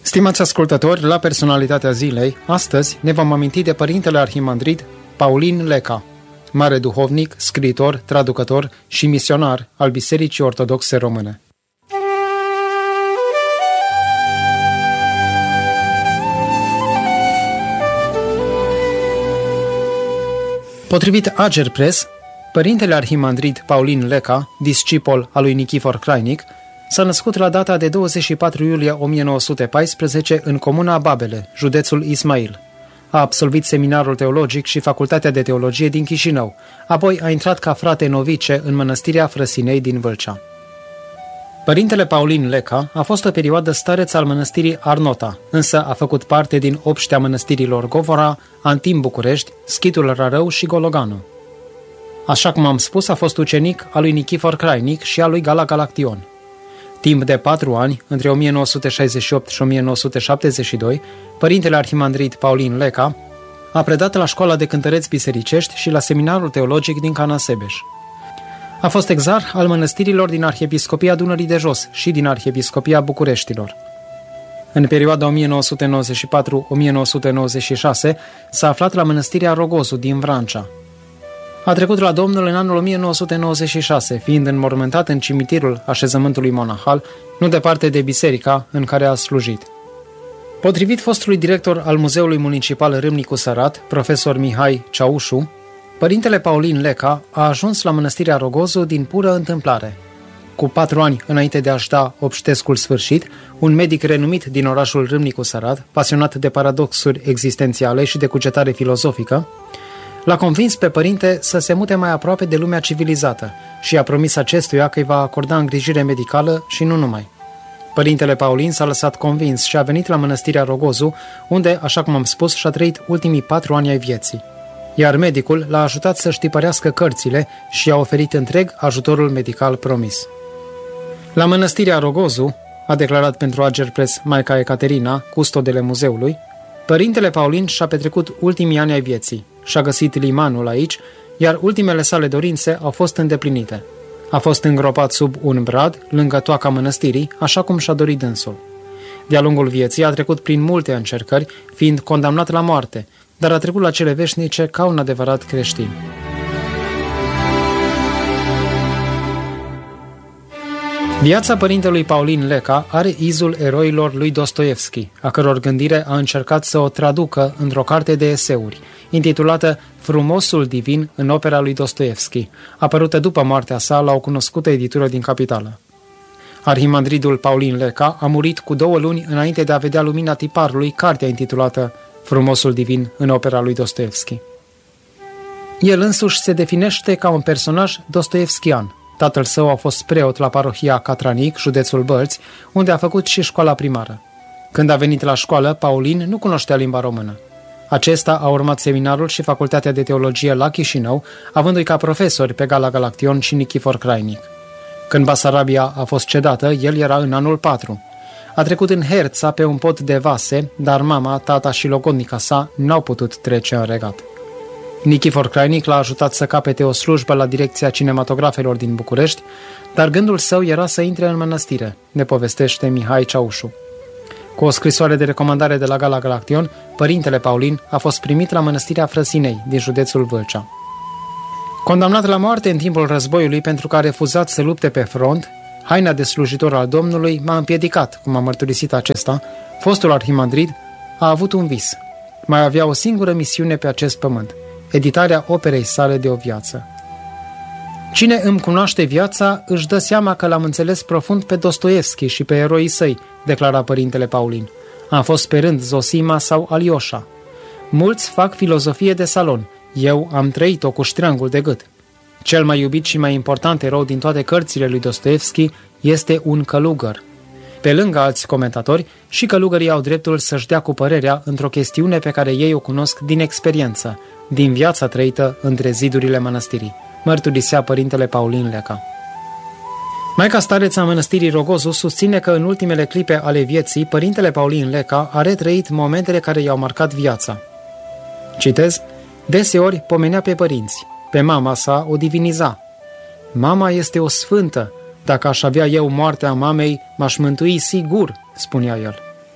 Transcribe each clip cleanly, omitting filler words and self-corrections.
Stimați ascultători, la Personalitatea Zilei, astăzi ne vom aminti de Părintele Arhimandrit Paulin Leca, mare duhovnic, scriitor, traducător și misionar al Bisericii Ortodoxe Române. Potrivit Ager Press, Părintele Arhimandrit Paulin Leca, discipol al lui Nichifor Crainic, s-a născut la data de 24 iulie 1914 în comuna Babele, județul Ismail. A absolvit seminarul teologic și facultatea de teologie din Chișinău, apoi a intrat ca frate novice în mănăstirea Frăsinei din Vâlcea. Părintele Paulin Leca a fost o perioadă stareț al mănăstirii Arnota, însă a făcut parte din obștea mănăstirilor Govora, Antim București, Schitul Rarău și Gologanu. Așa cum am spus, a fost ucenic al lui Nichifor Crainic și al lui Gala Galaction. Timp de 4 ani, între 1968 și 1972, Părintele Arhimandrit Paulin Leca a predat la școala de cântăreți bisericești și la seminarul teologic din Canasebeș. A fost exarh al mănăstirilor din Arhiepiscopia Dunării de Jos și din Arhiepiscopia Bucureștilor. În perioada 1994-1996 s-a aflat la mănăstirea Rogozu din Vrancea. A trecut la Domnul în anul 1996, fiind înmormântat în cimitirul așezământului monahal, nu departe de biserica în care a slujit. Potrivit fostului director al Muzeului Municipal Râmnicu Sărat, profesor Mihai Ceaușu, Părintele Paulin Leca a ajuns la mănăstirea Rogozu din pură întâmplare. Cu 4 ani înainte de a-și da obștescul sfârșit, un medic renumit din orașul Râmnicu Sărat, pasionat de paradoxuri existențiale și de cugetare filozofică, l-a convins pe părinte să se mute mai aproape de lumea civilizată și a promis acestuia că îi va acorda îngrijire medicală și nu numai. Părintele Paulin s-a lăsat convins și a venit la mănăstirea Rogozu, unde, așa cum am spus, și-a trăit ultimii 4 ani ai vieții. Iar medicul l-a ajutat să-și tipărească cărțile și i-a oferit întreg ajutorul medical promis. La mănăstirea Rogozu, a declarat pentru Ager Press maica Ecaterina, custodele muzeului, Părintele Paulin și-a petrecut ultimii ani ai vieții. Și-a găsit limanul aici, iar ultimele sale dorințe au fost îndeplinite. A fost îngropat sub un brad, lângă toaca mănăstirii, așa cum și-a dorit dânsul. De-a lungul vieții a trecut prin multe încercări, fiind condamnat la moarte, dar a trecut la cele veșnice ca un adevărat creștin. Viața părintelui Paulin Leca are izul eroilor lui Dostoevski, a căror gândire a încercat să o traducă într-o carte de eseuri, intitulată Frumosul divin în opera lui Dostoevski, apărută după moartea sa la o cunoscută editură din capitală. Arhimandritul Paulin Leca a murit cu 2 luni înainte de a vedea lumina tiparului cartea intitulată Frumosul divin în opera lui Dostoevski. El însuși se definește ca un personaj dostoevskian. Tatăl său a fost preot la parohia Catranic, județul Bălți, unde a făcut și școala primară. Când a venit la școală, Paulin nu cunoștea limba română. Acesta a urmat seminarul și facultatea de teologie la Chișinău, avându-i ca profesori pe Gala Galaction și Nichifor Crainic. Când Basarabia a fost cedată, el era în anul 4. A trecut în Herța pe un pod de vase, dar mama, tata și logodnica sa n-au putut trece în regat. Nichifor Crainic l-a ajutat să capete o slujbă la direcția cinematografelor din București, dar gândul său era să intre în mănăstire, ne povestește Mihai Ceaușu. Cu o scrisoare de recomandare de la Gala Galaction, Părintele Paulin a fost primit la mănăstirea Frăsinei din județul Vâlcea. Condamnat la moarte în timpul războiului pentru că a refuzat să lupte pe front, haina de slujitor al Domnului m-a împiedicat, cum a mărturisit acesta, fostul arhimandrit a avut un vis. Mai avea o singură misiune pe acest pământ, editarea operei sale de o viață. Cine îmi cunoaște viața își dă seama că l-am înțeles profund pe Dostoevski și pe eroii săi, declara Părintele Paulin. Am fost pe rând Zosima sau Alioșa. Mulți fac filozofie de salon. Eu am trăit-o cu ștreangul de gât. Cel mai iubit și mai important erou din toate cărțile lui Dostoevski este un călugăr. Pe lângă alți comentatori, și călugării au dreptul să-și dea cu părerea într-o chestiune pe care ei o cunosc din experiență, din viața trăită între zidurile mănăstirii, mărturisea Părintele Paulin Leca. Maica stareța mănăstirii Rogozu susține că în ultimele clipe ale vieții, Părintele Paulin Leca a retrăit momentele care i-au marcat viața. Citez, deseori pomenea pe părinți, pe mama sa o diviniza. Mama este o sfântă, dacă aș avea eu moartea mamei, m-aș mântui sigur, spunea el.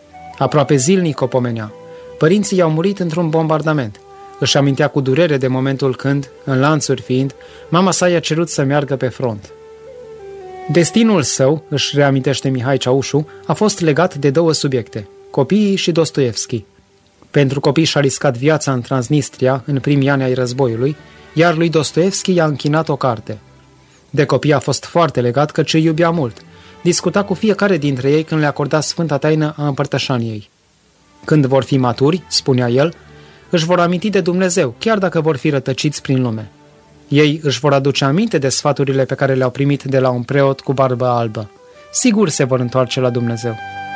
Aproape zilnic o pomenea. Părinții i-au murit într-un bombardament. Își amintea cu durere de momentul când, în lanțuri fiind, mama sa i-a cerut să meargă pe front. Destinul său, își reamintește Mihai Ceaușu, a fost legat de două subiecte, copiii și Dostoevski. Pentru copii și-a riscat viața în Transnistria în primii ani ai războiului, iar lui Dostoevski i-a închinat o carte. De copii a fost foarte legat căci îi iubea mult. Discuta cu fiecare dintre ei când le acorda sfânta taină a împărtășaniei. Când vor fi maturi, spunea el, își vor aminti de Dumnezeu, chiar dacă vor fi rătăciți prin lume. Ei își vor aduce aminte de sfaturile pe care le-au primit de la un preot cu barbă albă. Sigur se vor întoarce la Dumnezeu.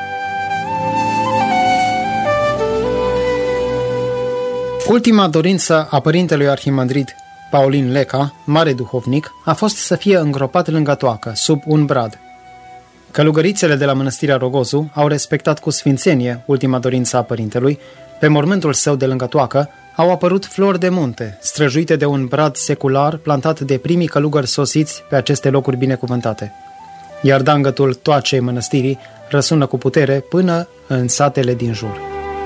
Ultima dorință a părintelui arhimandrit Paulin Leca, mare duhovnic, a fost să fie îngropat lângă toacă, sub un brad. Călugărițele de la mănăstirea Rogozu au respectat cu sfințenie ultima dorință a părintelui. Pe mormântul său de lângă toacă au apărut flori de munte, străjuite de un brad secular plantat de primii călugări sosiți pe aceste locuri binecuvântate. Iar dangătul toacei mănăstirii răsună cu putere până în satele din jur.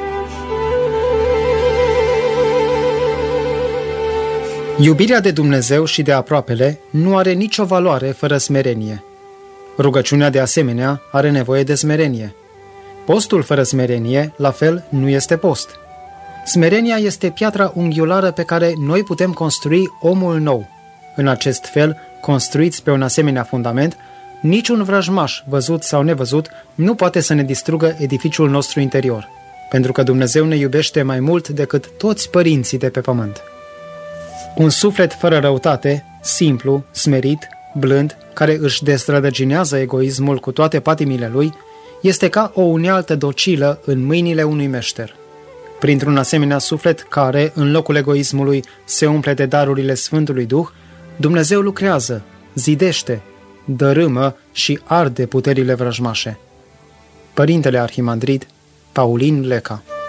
Iubirea de Dumnezeu și de aproapele nu are nicio valoare fără smerenie. Rugăciunea de asemenea are nevoie de smerenie. Postul fără smerenie, la fel, nu este post. Smerenia este piatra unghiulară pe care noi putem construi omul nou. În acest fel, construiți pe un asemenea fundament, niciun vrăjmaș, văzut sau nevăzut, nu poate să ne distrugă edificiul nostru interior, pentru că Dumnezeu ne iubește mai mult decât toți părinții de pe pământ. Un suflet fără răutate, simplu, smerit, blând, care își destrădăcinează egoismul cu toate patimile lui, este ca o unealtă docilă în mâinile unui meșter. Printr-un asemenea suflet care, în locul egoismului, se umple de darurile Sfântului Duh, Dumnezeu lucrează, zidește, dărâmă și arde puterile vrăjmașe. Părintele arhimandrit Paulin Leca.